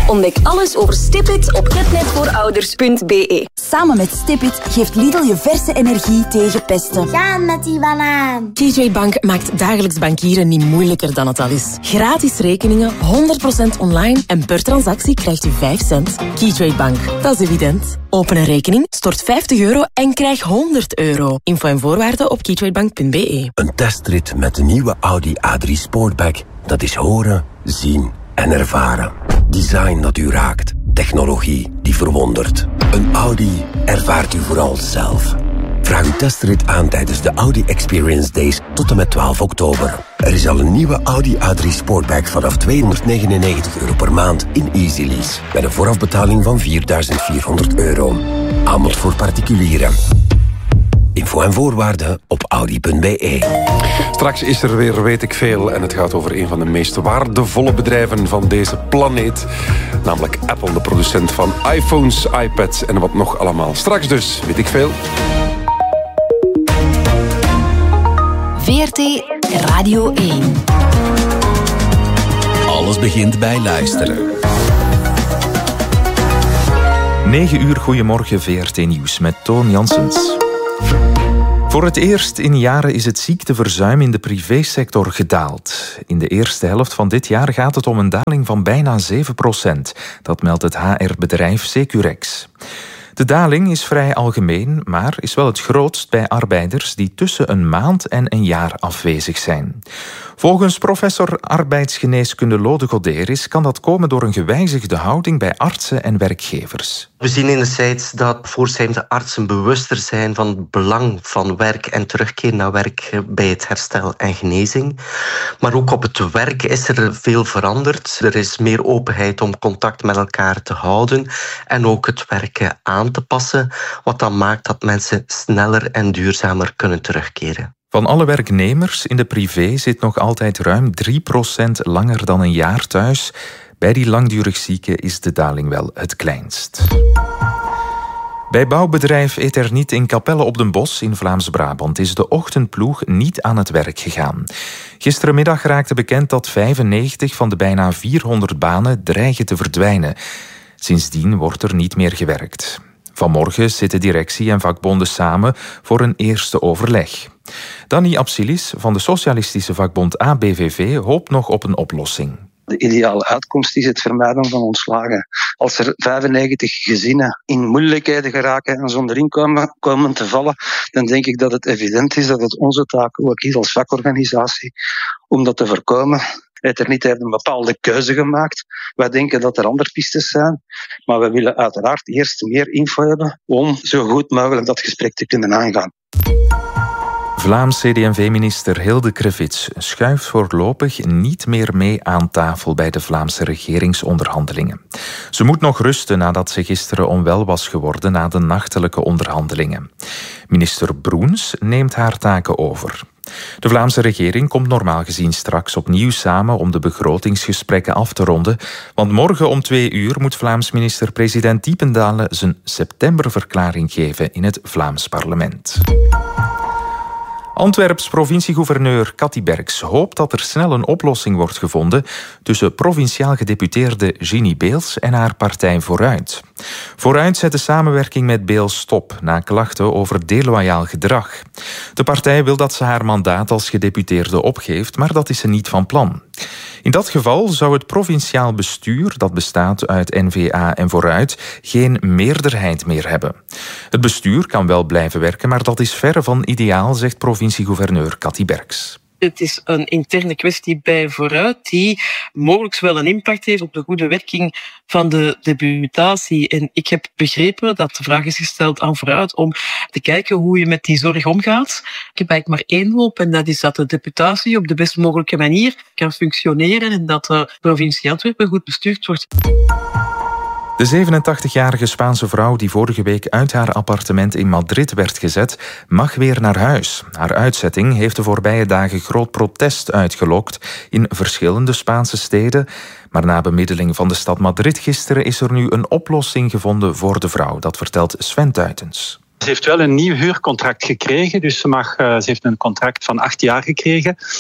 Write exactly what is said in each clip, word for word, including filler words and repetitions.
Ontdek alles over Stipit op getnetvoorouders punt b e. Samen met Stipit geeft Lidl je verse energie tegen pesten. Ga met die banaan. K J Bank maakt dagelijks bankieren niet moeilijker dan het al is. Gratis rekeningen, honderd procent online en per transactie krijgt u vijf cent. K J Bank, dat is evident. Open een rekening, stort vijftig euro en krijg honderd euro. Info en voorwaarden op k j bank punt b e. Een testrit met de nieuwe Audi A drie Sportback. Dat is horen, zien en ervaren. Design dat u raakt. Technologie die verwondert. Een Audi ervaart u vooral zelf. Vraag uw testrit aan tijdens de Audi Experience Days tot en met twaalf oktober. Er is al een nieuwe Audi A drie Sportback vanaf tweehonderdnegenennegentig euro per maand in Easy Lease. Met een voorafbetaling van vierduizend vierhonderd euro. Aanbod voor particulieren. Info en voorwaarden op audi punt b e. Straks is er weer weet ik veel en het gaat over een van de meest waardevolle bedrijven van deze planeet. Namelijk Apple, de producent van iPhones, iPads en wat nog allemaal. Straks dus, weet ik veel. V R T Radio één. Alles begint bij luisteren. negen uur, goedemorgen, V R T Nieuws met Toon Janssens. Voor het eerst in jaren is het ziekteverzuim in de privésector gedaald. In de eerste helft van dit jaar gaat het om een daling van bijna zeven procent. Dat meldt het H R-bedrijf Securex. De daling is vrij algemeen, maar is wel het grootst bij arbeiders die tussen een maand en een jaar afwezig zijn. Volgens professor arbeidsgeneeskunde Lode Goderis kan dat komen door een gewijzigde houding bij artsen en werkgevers. We zien enerzijds dat voorschrijvende artsen bewuster zijn van het belang van werk en terugkeer naar werk bij het herstel en genezing. Maar ook op het werk is er veel veranderd. Er is meer openheid om contact met elkaar te houden en ook het werken aan te passen, wat dan maakt dat mensen sneller en duurzamer kunnen terugkeren. Van alle werknemers in de privé zit nog altijd ruim drie procent langer dan een jaar thuis. Bij die langdurig zieken is de daling wel het kleinst. Bij bouwbedrijf Eternit in Capelle op den Bosch in Vlaams-Brabant is de ochtendploeg niet aan het werk gegaan. Gisterenmiddag raakte bekend dat vijfennegentig van de bijna vierhonderd banen dreigen te verdwijnen. Sindsdien wordt er niet meer gewerkt. Vanmorgen zitten directie en vakbonden samen voor een eerste overleg. Danny Absilis van de socialistische vakbond A B V V hoopt nog op een oplossing. De ideale uitkomst is het vermijden van ontslagen. Als er vijfennegentig gezinnen in moeilijkheden geraken en zonder inkomen komen te vallen, dan denk ik dat het evident is dat het onze taak ook is als vakorganisatie om dat te voorkomen. Eternit heeft een bepaalde keuze gemaakt. Wij denken dat er andere pistes zijn, maar we willen uiteraard eerst meer info hebben om zo goed mogelijk dat gesprek te kunnen aangaan. Vlaams C D en V-minister Hilde Krevits schuift voorlopig niet meer mee aan tafel bij de Vlaamse regeringsonderhandelingen. Ze moet nog rusten nadat ze gisteren onwel was geworden na de nachtelijke onderhandelingen. Minister Broens neemt haar taken over. De Vlaamse regering komt normaal gezien straks opnieuw samen om de begrotingsgesprekken af te ronden, want morgen om twee uur moet Vlaams minister-president Diependalen zijn septemberverklaring geven in het Vlaams parlement. Antwerps provinciegouverneur Cathy Berks hoopt dat er snel een oplossing wordt gevonden tussen provinciaal gedeputeerde Ginny Beels en haar partij Vooruit. Vooruit zet de samenwerking met Beels stop na klachten over deloyaal gedrag. De partij wil dat ze haar mandaat als gedeputeerde opgeeft, maar dat is ze niet van plan. In dat geval zou het provinciaal bestuur, dat bestaat uit N V A en Vooruit, geen meerderheid meer hebben. Het bestuur kan wel blijven werken, maar dat is verre van ideaal, zegt provinciegouverneur Cathy Berks. Het is een interne kwestie bij Vooruit die mogelijk wel een impact heeft op de goede werking van de deputatie. En ik heb begrepen dat de vraag is gesteld aan Vooruit om te kijken hoe je met die zorg omgaat. Ik heb eigenlijk maar één hoop en dat is dat de deputatie op de best mogelijke manier kan functioneren en dat de provincie Antwerpen goed bestuurd wordt. De zevenentachtigjarige Spaanse vrouw die vorige week uit haar appartement in Madrid werd gezet, mag weer naar huis. Haar uitzetting heeft de voorbije dagen groot protest uitgelokt in verschillende Spaanse steden. Maar na bemiddeling van de stad Madrid gisteren is er nu een oplossing gevonden voor de vrouw. Dat vertelt Sven Tuitens. Ze heeft wel een nieuw huurcontract gekregen, dus ze, mag, ze heeft een contract van acht jaar gekregen.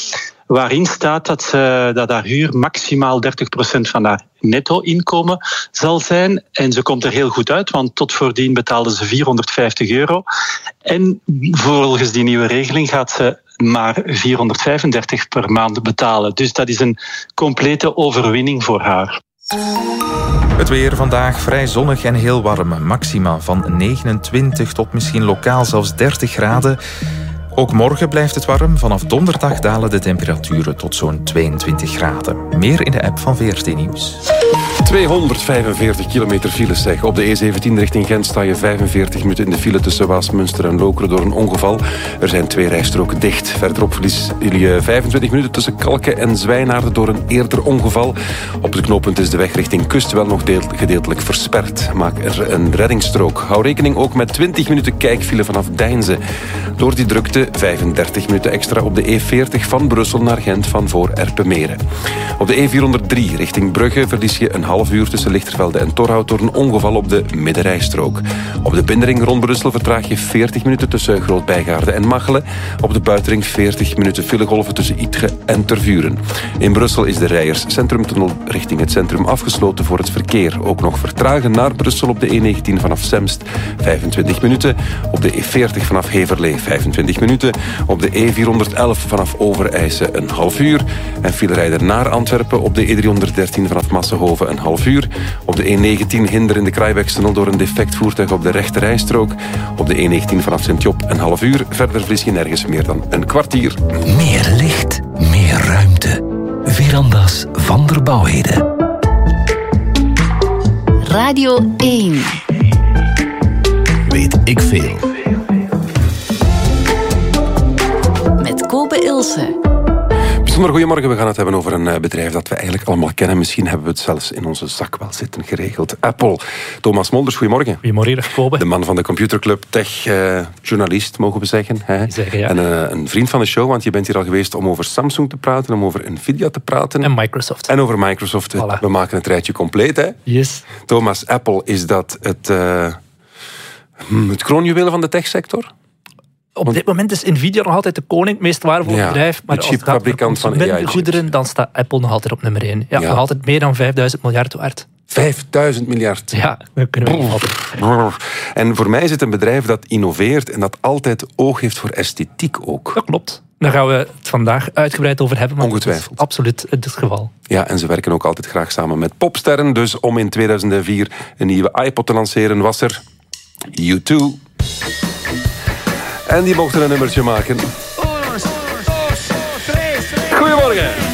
waarin staat dat, ze, dat haar huur maximaal dertig procent van haar netto-inkomen zal zijn. En ze komt er heel goed uit, want tot voordien betaalde ze vierhonderdvijftig euro. En volgens die nieuwe regeling gaat ze maar vierhonderdvijfendertig per maand betalen. Dus dat is een complete overwinning voor haar. Het weer vandaag vrij zonnig en heel warm. Maxima van negenentwintig tot misschien lokaal zelfs dertig graden. Ook morgen blijft het warm. Vanaf donderdag dalen de temperaturen tot zo'n tweeëntwintig graden. Meer in de app van V R T Nieuws. tweehonderdvijfenveertig kilometer files zeg. Op de E zeventien richting Gent sta je vijfenveertig minuten in de file tussen Waasmunster en Lokeren door een ongeval. Er zijn twee rijstroken dicht. Verderop verlies jullie vijfentwintig minuten tussen Kalken en Zwijnaarden door een eerder ongeval. Op het knooppunt is de weg richting Kust wel nog deel- gedeeltelijk versperd. Maak er een reddingsstrook. Hou rekening ook met twintig minuten kijkfile vanaf Deinze. Door die drukte vijfendertig minuten extra op de E veertig van Brussel naar Gent van voor Erpenmeren. Op de E vierhonderddrie richting Brugge verlies je een half uur tussen Lichtervelde en Torhout door een ongeval op de middenrijstrook. Op de binnenring rond Brussel vertraag je veertig minuten tussen Groot-Bijgaarde en Machelen. Op de buitenring veertig minuten filegolven tussen Ytge en Tervuren. In Brussel is de Rijers Centrumtunnel richting het centrum afgesloten voor het verkeer. Ook nog vertragen naar Brussel op de E negentien vanaf Semst vijfentwintig minuten. Op de E veertig vanaf Heverlee vijfentwintig minuten. Op de E vierhonderdelf vanaf Overijse een half uur. En filerijder naar Antwerpen op de E driehonderddertien vanaf Massenhoven een half uur. Op de E negentien hinder in de Kruijbeekstunnel door een defect voertuig op de rechte rijstrook. Op de E negentien vanaf Sint-Job een half uur. Verder verlies je nergens meer dan een kwartier. Meer licht, meer ruimte. Veranda's van der Bouwheden. Radio één. Weet ik veel. Met Kobe Ilse. Bijzonder goedemorgen, we gaan het hebben over een bedrijf dat we eigenlijk allemaal kennen. Misschien hebben we het zelfs in onze zak wel zitten geregeld. Apple. Thomas Molders, goedemorgen. Goedemorgen, Kobe. De man van de Computerclub, tech-journalist, uh, mogen we zeggen. Hè? Zeggen, ja. En uh, een vriend van de show, want je bent hier al geweest om over Samsung te praten, om over Nvidia te praten. En Microsoft. En over Microsoft. Voilà. We maken het rijtje compleet, hè? Yes. Thomas, Apple, is dat het, uh, het kroonjuweel van de techsector? Op dit moment is Nvidia nog altijd de koning, het meest waardevolle ja, bedrijf. Maar de als het gaat over consumentengoederen, dan staat Apple nog altijd op nummer één. Ja, ja. Nog altijd meer dan vijfduizend miljard waard. vijfduizend miljard? Ja, dat kunnen we niet altijd. En voor mij is het een bedrijf dat innoveert en dat altijd oog heeft voor esthetiek ook. Dat klopt. Daar gaan we het vandaag uitgebreid over hebben. Ongetwijfeld. Dat is absoluut het geval. Ja, en ze werken ook altijd graag samen met popsterren. Dus om in tweeduizend vier een nieuwe iPod te lanceren was er U twee. En die mochten een nummertje maken. Goedemorgen.